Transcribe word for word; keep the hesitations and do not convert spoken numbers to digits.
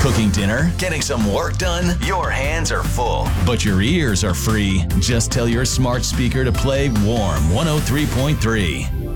cooking dinner, getting some work done, your hands are full, but your ears are free. Just tell your smart speaker to play Warm one oh three point three.